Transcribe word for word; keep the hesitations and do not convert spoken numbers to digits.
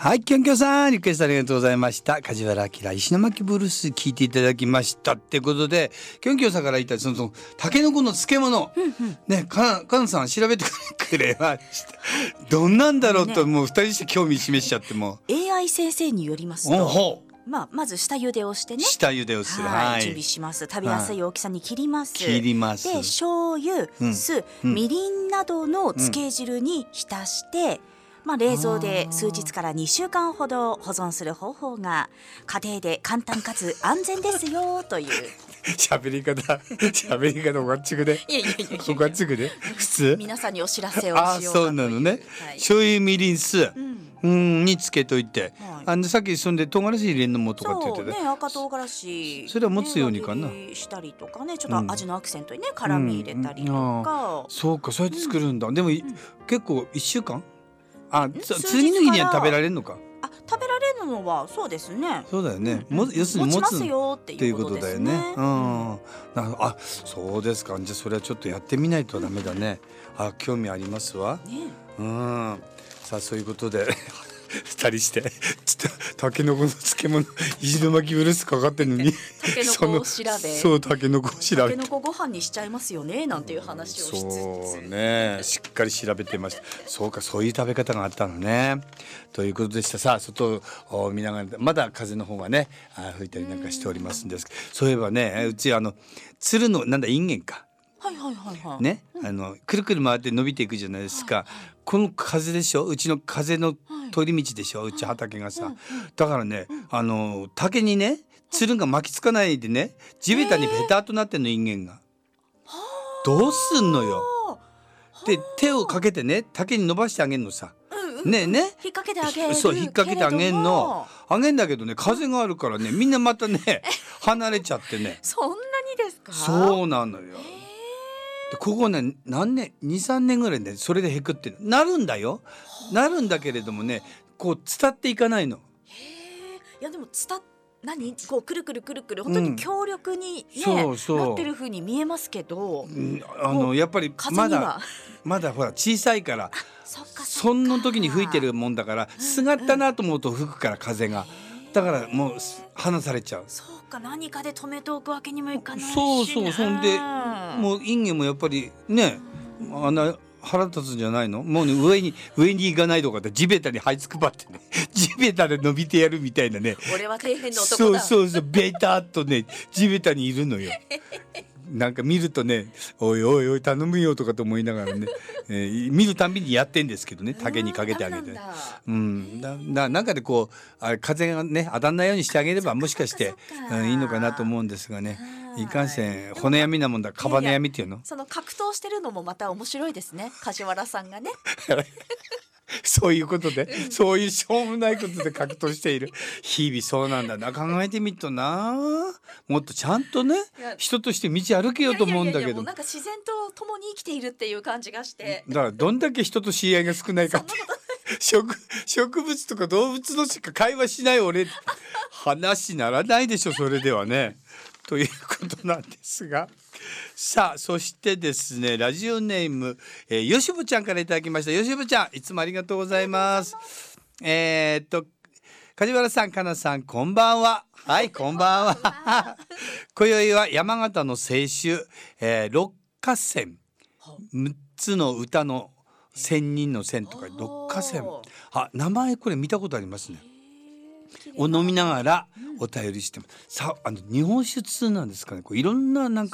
はい、きょんきょんさんリクエストありがとうございました。梶原明石巻ブルース聞いていただきましたってことで、きょんきょんさんから言ったそのタケノコの漬物、うんうん、ね、かなかなさん調べてくれました。どんなんだろうと、ね、もう二人して興味示しちゃってもエーアイ 先生によりますと、まあ、まず下茹でをしてね、 下茹でをする、 はい、準備します。食べやすい大きさに切ります。 切ります。 で、醤油、うん、酢、うん、みりんなどの漬け汁に浸して、うんまあ、冷蔵で数日からにしゅうかんほど保存する方法が家庭で簡単かつ安全ですよという喋り方喋り方おかちくでいやいやいやおかちくで普通皆さんにお知らせをしようかという。 あ、そうなのね、はい、醤油みりん酢、うん、につけといて、はい、あのさっきそんで唐辛子入れるのもとかって言ってた、 そうね、赤唐辛子それは持つようにかな、 ね、したりとかね、ちょっと味のアクセントにね、うん、辛み入れたりとか、 うん、そうか、そうやって作るんだ、うん、でも、うん、結構いっしゅうかんあ、次の日には食べられるのか。 あ、食べられるのはそうですね。 そうだよね。 うんうん、 要するに持つ持ちますよっていうことですね。 っていうことだよね。うん。なあ、そうですか。じゃあそれはちょっとやってみないとダメだね。あ、興味ありますわ。ね、うん。さあそういうことで二人してちょっとタケノコの漬物石巻ブルースかかってるのにタケノコを調べそうタケノコを調べタケノコご飯にしちゃいますよねなんていう話をしつつ、 そうね、しっかり調べてました。そうか、そういう食べ方があったのねということでした。さあ外を見ながらまだ風の方がね吹いたりなんかしておりますんですけど、そういえばね、うちあの鶴のなんだインゲンか、 はいはいはいはい、 ね、うん、あのくるくる回って伸びていくじゃないですか、はいはい、この風でしょ、うちの風の通り道でしょ、はい、うち畑がさ、はい、だからね、うん、あの竹にねつるが巻きつかないでね地べたにペタッとなってんの、インゲンが。どうすんのよ。で手をかけてね竹に伸ばしてあげんのさ、うんうん、ねえね、 引っ掛けてあげる、 そう引っ掛けてあげんのあげんだけどね、風があるからねみんなまたね離れちゃってねそんなにですか。 そうなのよ。ここね何年 にさんねんぐらいねそれでへくってなるんだよ、なるんだけれどもねこう伝っていかないの。 へえ。いやでも伝っ何こうくるくるくるくる本当に強力に、ね、 うん、そうそうなってる風に見えますけど、 うん、あのやっぱりまだまだほら小さいからそっかそっか、 そんな時に吹いてるもんだからすがったなと思うと吹くから風が、だからもう離されちゃう。 そうか、何かで止めておくわけにもいかないし、ね、 そうそう、そんでもうインゲンもやっぱりねあんな腹立つんじゃないの、もうね上に上に行かないとかって地べたに這いつくばってね地べたで伸びてやるみたいなね、 俺は底辺の男だ、 そうそうそうベタっとね地べたにいるのよなんか見るとねおいおいおい頼むよとかと思いながらね、えー、見るたびにやってんですけどね、竹にかけてあげて、うん、だだなんかでこうあ風がね当たんないようにしてあげればもしかして、うん、いいのかなと思うんですがね、いかんせん骨闇なもんだ、カバネ闇っていうの、 その格闘してるのもまた面白いですね、梶原さんがねそういうことで、うん、そういうしょうもないことで格闘している日々。そうなんだな、考えてみるとな、もっとちゃんとね人として道歩けようと思うんだけど、 なんか自然と共に生きているっていう感じがして、 だからどんだけ人と知り合いが少ないかって植, 植物とか動物のしか会話しない俺話にならないでしょそれではねということなんですが、さあそしてですねラジオネーム、えー、よしぼちゃんからいただきました。よしぼちゃんいつもありがとうございます。えー、っと梶原さん、かなさん、こんばんは。はい、こんばんは今宵は山形の清酒、えー、六花仙むっつの歌の仙人の仙とか六花仙、あ、名前これ見たことありますね。を飲みながらお便りしてます。さあ、あの日本酒通なんですかね。こういろんななんか